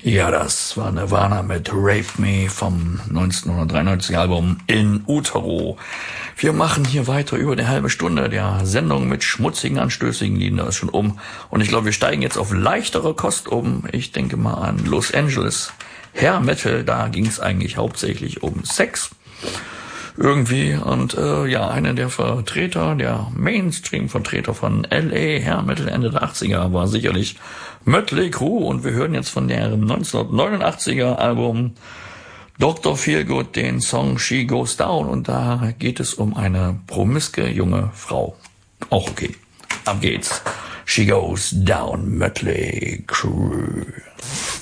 Ja, das war Nirvana mit Rape Me vom 1993 Album In Utero. Wir machen hier weiter über eine halbe Stunde der Sendung mit schmutzigen, anstößigen Liedern. Da ist schon um. Und ich glaube, wir steigen jetzt auf leichtere Kost um. Ich denke mal an Los Angeles. Hair Metal, da ging es eigentlich hauptsächlich um Sex. Irgendwie. Und einer der Vertreter, der Mainstream-Vertreter von L.A. Hair Metal Ende der 80er war sicherlich Mötley Crüe. Und wir hören jetzt von deren 1989er Album Dr. Feelgood den Song She Goes Down. Und da geht es um eine promiske junge Frau. Auch okay. Ab geht's. She Goes Down, Mötley Crüe.